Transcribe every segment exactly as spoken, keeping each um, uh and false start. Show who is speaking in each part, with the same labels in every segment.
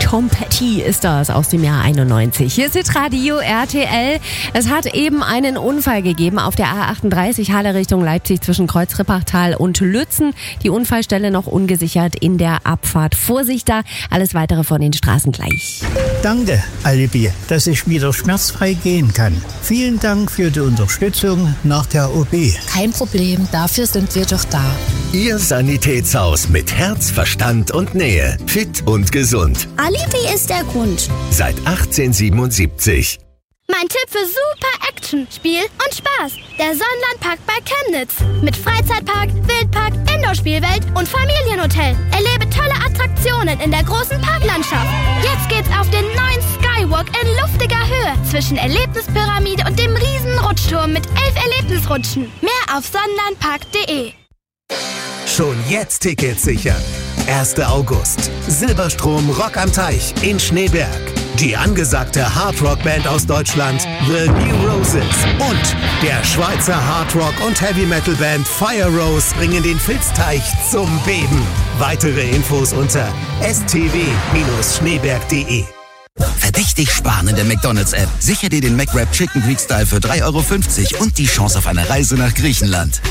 Speaker 1: Tom Petty ist das aus dem Jahr einundneunzig. Hier ist Hitradio R T L. Es hat eben einen Unfall gegeben auf der A achtunddreißig Halle Richtung Leipzig zwischen Kreuz-Rippertal und Lützen. Die Unfallstelle noch ungesichert in der Abfahrt. Vorsicht da, alles weitere von den Straßen gleich.
Speaker 2: Danke, Alibi, dass ich wieder schmerzfrei gehen kann. Vielen Dank für die Unterstützung nach der O B.
Speaker 3: Kein Problem, dafür sind wir doch da.
Speaker 4: Ihr Sanitätshaus mit Herz, Verstand und Nähe. Fit und gesund.
Speaker 5: Alibi ist der Grund.
Speaker 4: Seit achtzehnhundertsiebenundsiebzig.
Speaker 5: Mein Tipp für super Action, Spiel und Spaß. Der Sonnenlandpark bei Chemnitz. Mit Freizeitpark, Wildpark, Indoor-Spielwelt und Familienhotel. Erlebe tolle Attraktionen in der großen Parklandschaft. Jetzt geht's auf den neuen Skywalk in luftiger Höhe zwischen Erlebnispyramide und dem riesen Rutschturm mit elf Erlebnisrutschen. Mehr auf sonnenlandpark punkt de.
Speaker 4: Schon jetzt Tickets sichern. erster August. Silberstrom Rock am Teich in Schneeberg. Die angesagte Hardrock-Band aus Deutschland, The New Roses. Und der Schweizer Hardrock- und Heavy-Metal-Band Fire Rose bringen den Filzteich zum Beben. Weitere Infos unter s t w schneeberg punkt de.
Speaker 6: Verdächtig sparen in der McDonald's-App. Sicher dir den McWrap Chicken Greek Style für drei Euro fünfzig und die Chance auf eine Reise nach Griechenland.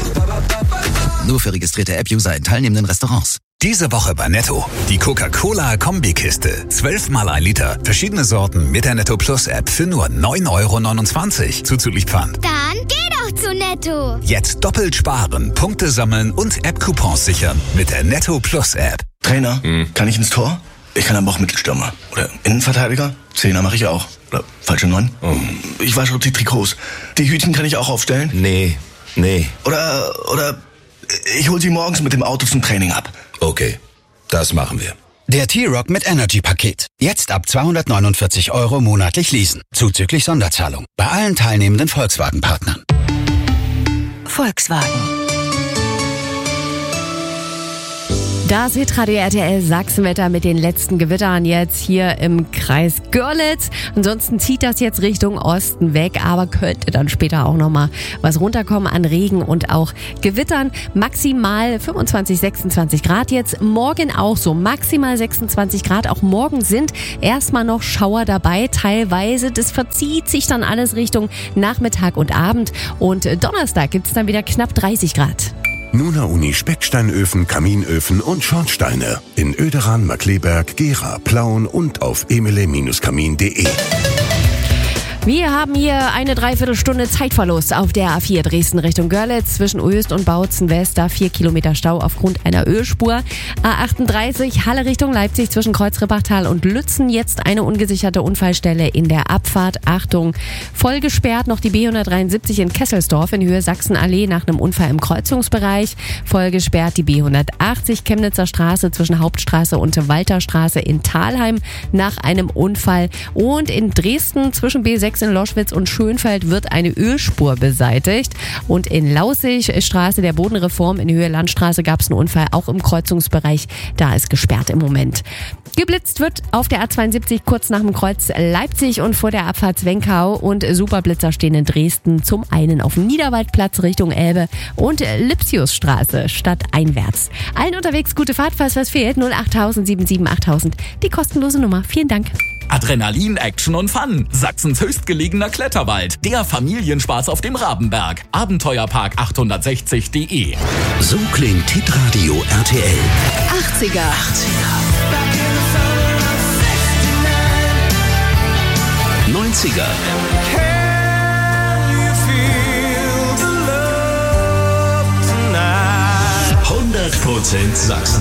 Speaker 6: Nur für registrierte App-User in teilnehmenden Restaurants.
Speaker 7: Diese Woche bei Netto. Die Coca-Cola-Kombikiste. zwölf mal ein Liter. Verschiedene Sorten mit der Netto Plus-App für nur neun Euro neunundzwanzig. Zuzüglich Pfand.
Speaker 5: Dann geh doch zu Netto.
Speaker 7: Jetzt doppelt sparen, Punkte sammeln und App-Coupons sichern mit der Netto Plus-App.
Speaker 8: Trainer, hm. kann ich ins Tor? Ich kann aber auch Mittelstürmer. Oder Innenverteidiger? Zehner mache ich auch. Oder falsche Neun? Oh. Ich wasche auch die Trikots. Die Hütchen kann ich auch aufstellen?
Speaker 4: Nee, nee.
Speaker 8: Oder, oder ich hol sie morgens mit dem Auto zum Training ab.
Speaker 7: Okay, das machen wir.
Speaker 6: Der T-Rock mit Energy-Paket. Jetzt ab zweihundertneunundvierzig Euro monatlich leasen. Zuzüglich Sonderzahlung. Bei allen teilnehmenden Volkswagen-Partnern.
Speaker 3: Volkswagen.
Speaker 1: Das Hitradio R T L Sachsenwetter mit den letzten Gewittern jetzt hier im Kreis Görlitz. Ansonsten zieht das jetzt Richtung Osten weg, aber könnte dann später auch nochmal was runterkommen an Regen und auch Gewittern. Maximal fünfundzwanzig, sechsundzwanzig Grad jetzt. Morgen auch so maximal sechsundzwanzig Grad. Auch morgen sind erstmal noch Schauer dabei teilweise. Das verzieht sich dann alles Richtung Nachmittag und Abend. Und Donnerstag gibt's dann wieder knapp dreißig Grad.
Speaker 9: Nuna Uni Specksteinöfen, Kaminöfen und Schornsteine. In Oederan, Markleberg, Gera, Plauen und auf emele Kamin punkt de.
Speaker 1: Wir haben hier eine Dreiviertelstunde Zeitverlust auf der A vier Dresden Richtung Görlitz zwischen Oest und Bautzen West. Da vier Kilometer Stau aufgrund einer Ölspur. A achtunddreißig Halle Richtung Leipzig zwischen Kreuz-Rippertal und Lützen. Jetzt eine ungesicherte Unfallstelle in der Abfahrt. Achtung, voll gesperrt noch die B hundertdreiundsiebzig in Kesselsdorf in Höhe Sachsenallee nach einem Unfall im Kreuzungsbereich. Voll gesperrt die B hundertachtzig Chemnitzer Straße zwischen Hauptstraße und Walterstraße in Thalheim nach einem Unfall. Und in Dresden zwischen B sechs in Loschwitz und Schönfeld wird eine Ölspur beseitigt. Und in Laussig, Straße der Bodenreform in Höhe Landstraße, gab es einen Unfall, auch im Kreuzungsbereich. Da ist gesperrt im Moment. Geblitzt wird auf der A zweiundsiebzig kurz nach dem Kreuz Leipzig und vor der Abfahrt Zwenkau. Und Superblitzer stehen in Dresden zum einen auf dem Niederwaldplatz Richtung Elbe und Lipsiusstraße stadteinwärts. Allen unterwegs gute Fahrt, falls was fehlt. null acht null sieben sieben acht null null null, die kostenlose Nummer. Vielen Dank.
Speaker 10: Adrenalin, Action und Fun. Sachsens höchstgelegener Kletterwald. Der Familienspaß auf dem Rabenberg. Abenteuerpark achthundertsechzig punkt de.
Speaker 4: So klingt Hitradio R T L.
Speaker 3: achtziger.
Speaker 4: achtziger. neunziger. hundert Prozent Sachsen.